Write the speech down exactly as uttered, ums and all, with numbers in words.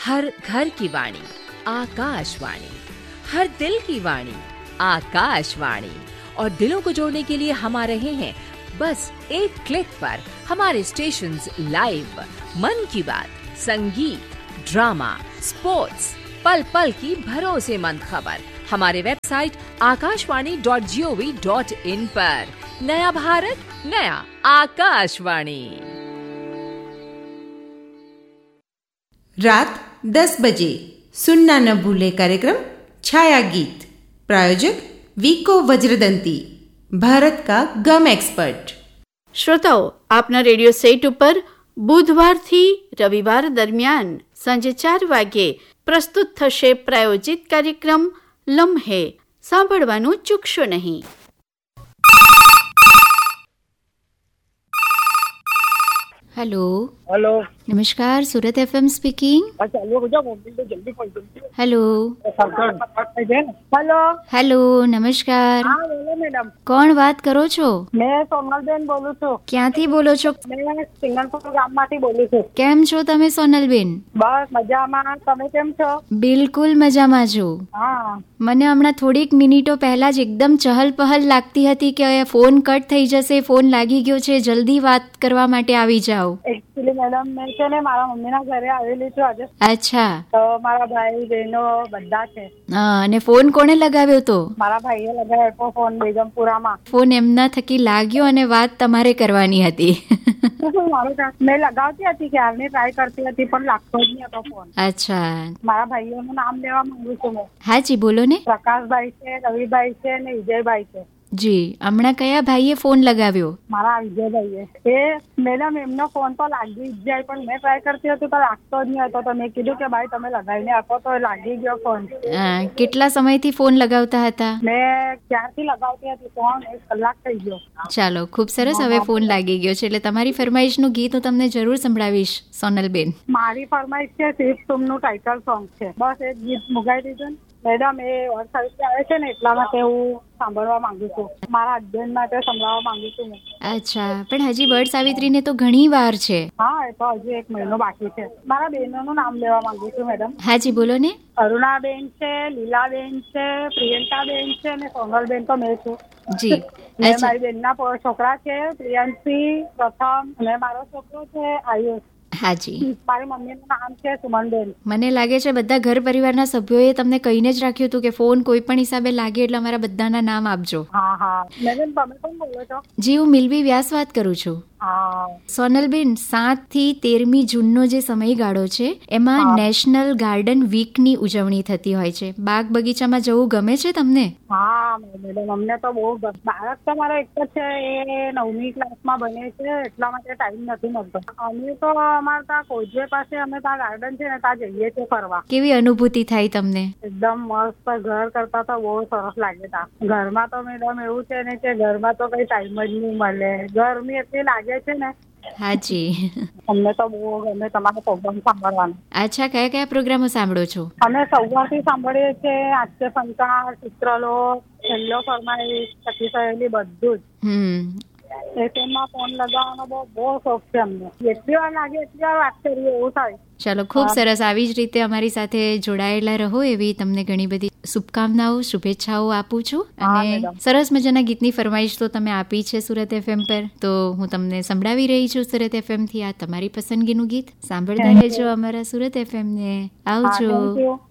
हर घर की वाणी आकाशवाणी, हर दिल की वाणी आकाशवाणी। और दिलों को जोड़ने के लिए हम आ रहे हैं बस एक क्लिक पर। हमारे स्टेशंस लाइव, मन की बात, संगीत, ड्रामा, स्पोर्ट्स, पल पल की भरोसेमंद खबर हमारे website Akashvani dot G O V dot in पर। नया भारत, नया आकाशवाणी। रात दस बजे सुनना न भूले कार्यक्रम छाया गीत। प्रायोजक વીકો વજ્રદંતી, ભારત કા ગમ એક્સપર્ટ। શ્રોતાઓ, આપના રેડિયો સેટ ઉપર બુધવારથી રવિવાર દરમિયાન સાંજે ચાર વાગ્યે પ્રસ્તુત થશે પ્રાયોજિત કાર્યક્રમ લમ્હે। સાંભળવાનું ચૂકશો નહીં। हेलो हेलो, नमस्कार, सूरत एफएम स्पीकिंग। अच्छा लो बजा मोबाइल तो जल्दी फोन करती है। हेलो हेलो हेलो नमस्कार। हाँ बोलो मैडम। કોણ વાત કરો છો? मैं સોનલબેન બોલું છું। ક્યાંથી બોલો છો? मैं સિંગણપુર ગામમાંથી બોલું છું। કેમ છો તમે સોનલબેન? બસ મજામાં, તમે કેમ છો? બિલકુલ મજામાં છું। હા, મને હમણાં થોડીક મિનિટો પહેલા જ એકદમ ચહલ પહલ લાગતી હતી કે ફોન કટ થઈ જશે, ફોન લાગી ગયો છે, જલ્દી વાત કરવા માટે આવી જાઓ। એકચ્યુઅલી મેડમ મેં છે ને મારા મમ્મીના ઘરે આવેલી છું આજે। અચ્છા, તો મારા ભાઈ બહેનો બધા છે। હા, અને ફોન કોણે લગાવ્યો તો? મારા ભાઈએ લગાવ્યો ફોન બેગમપુરામાં। ફોન એમના થકી લાગ્યો અને વાત તમારે કરવાની હતી। મેં લગાવતી હતી, ક્યારની ટ્રાય કરતી હતી પણ લાગતો જ નહીં હતો ફોન। અચ્છા, મારા ભાઈઓનું નામ લેવા માંગુ છું મેં। હાજી બોલો ને। પ્રકાશભાઈ છે, રવિભાઈ છે અને વિજયભાઈ છે। જી, હમણાં કયા ભાઈએ ફોન લગાવ્યો? મારા વિજયભાઈએ। એ મેડમ એમનો ફોન તો લાગી જ જાય પણ મેં ટ્રાય કરતી હતી તો લાગતો જ નહીં હતો, તો મેં કીધું કે ભાઈ તમે લગાવીને આપો, તો લાગી ગયો ફોન। કેટલા સમયથી ફોન લગાવતા હતા? મેં ક્યારથી લગાવતી હતી ફોન, એક કલાક થઈ ગયો। ચાલો, ખૂબ સરસ, હવે ફોન લાગી ગયો છે એટલે તમારી ફરમાઈશનું ગીત હું તમને જરૂર સંભળાવીશ સોનલબેન। મારી ફરમાઈશ છે શિવ તુમનું ટાઇટલ સોંગ છે, બસ એક ગીત મુગાઈ દીધું મેડમ। એ વર્ષ આવે છે ને એટલા માટે હું સાંભળવા માંગુ છું, મારા હસબન્ડ માટે સંભળાવવા માંગુ છું મેં। અચ્છા, પણ હજી વડ સાવિત્રીને તો ઘણી વાર છે। હા, એ તો હજી એક મહિનો બાકી છે। મારા બહેનોનું નામ લેવા માંગુ છું મેડમ। હાજી બોલો ને। અરુણાબેન છે, લીલાબેન છે, પ્રિયંકાબેન છે અને સોનલબેન તો મેં છું। જી, મારી બેનના છોકરા છે પ્રિયંશી, પ્રથમ, અને મારો છોકરો છે આયુષ। હાજી, મારી મમ્મીનું નામ છે સુમનબેન। મને લાગે છે બધા ઘર પરિવારના સભ્યોએ તમને કહીને જ રાખ્યું હતું કે ફોન કોઈ પણ હિસાબે લાગે એટલે અમારા બધાના નામ આપજો। હા હા મેડમ, તમે કોણ બોલો છો? જી, હું મિલવી વ્યાસ વાત કરું છું। સોનલબેન, સાત થી તેરમી જૂનનો જે સમયગાળો છે એમાં નેશનલ ગાર્ડન વીકની ઉજવણી થતી હોય છે। બાગ બગીચામાં જવું ગમે છે તમને? હા મેડમ, અમને તો બહુ ગમે। બાળક તો મારો એક જ છે, એ નવમી ક્લાસમાં ભણે છે એટલા માટે ટાઈમ નથી મળતો। અમે તો અમારે ત્યાં કોજવે પાસે અમે ત્યાં ગાર્ડન છે ને ત્યાં જઈએ છીએ ફરવા। કેવી અનુભૂતિ થાય તમને? એકદમ મસ્ત, ઘર કરતા તો બહુ સરસ લાગે ત્યાં। ઘરમાં તો મેડમ એવું છે ને કે ઘરમાં તો કઈ ટાઈમ જ નહીં મળે, ગરમી એટલી લાગે છે ને। હાજી, અમને તો બહુ ગમે તમારો પ્રોગ્રામ સાંભળવાનો। અચ્છા, કયા કયા પ્રોગ્રામો સાંભળો છો? અમે સવારથી સાંભળીએ છીએ, હાસ્ય સંચાર, ચિત્રલોક, હેલ્લો ફરમાઈશ, સખી સહેલી, બધું જ। હમ એફએમમાં ફોન લગાવવાનો બહુ બહુ શોખ છે અમને। જેટલી વાર લાગે એટલી વાર વાત કરીએ એવું થાય। ચાલો, ખૂબ સરસ, આવી જ રીતે અમારી સાથે જોડાયેલા રહો એવી તમને ઘણી બધી શુભકામનાઓ, શુભેચ્છાઓ આપું છું। અને સરસ મજાના ગીતની ફરમાઈશ તો તમે આપી છે સુરત એફએમ પર, તો હું તમને સંભળાવી રહી છું સુરત એફએમ થી આ તમારી પસંદગીનું ગીત। સાંભળતા રહેજો અમારા સુરત એફએમ ને। આવજો।